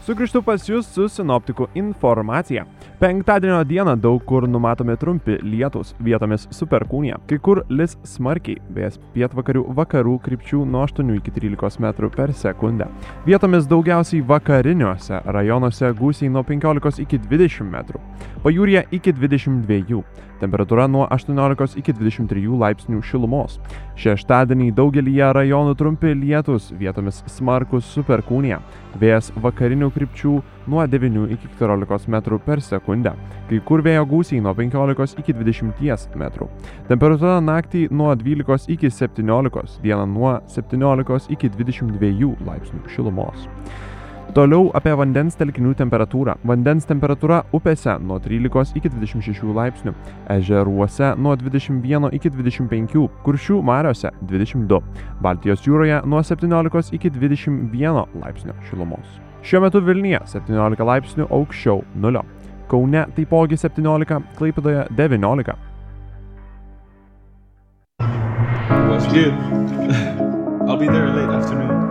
Sugrįžtu pas jūs su sinoptikų informacija. Penktadienio dieną daug kur numatomi trumpi lietūs, vietomis su perkūnija. Kai kur lis smarkiai, vėjas pietvakarių vakarų krypčių nuo 8 iki 13 metrų per sekundę. Vietomis daugiausiai vakariniuose rajonuose gūsiai nuo 15 iki 20 metrų. Pajūryje iki 22. Temperatūra nuo 18 iki 23 laipsnių šilumos. Šeštadienį daugelyje rajonų trumpi lietūs, vietomis smarkus su perkūnija. Vėjas vakarinių krypčių nuo 9 iki 14 metrų per sekundę. Kai kur vėjo gūsiai nuo 15 iki 20 metrų. Temperatūra naktį nuo 12 iki 17, dieną nuo 17 iki 22 laipsnių šilumos. Toliau apie vandens telkinių temperatūrą. Vandens temperatūra upėse nuo 13 iki 26 laipsnių, ežeruose nuo 21 iki 25, Kuršių mariose 22, Baltijos jūroje nuo 17 iki 21 laipsnio šilumos. Šiuo metu Vilniuje 17 laipsnių aukščiau nulio. Kaune taipogi 17, Klaipėdoje 19. What's good? I'll be there late afternoon.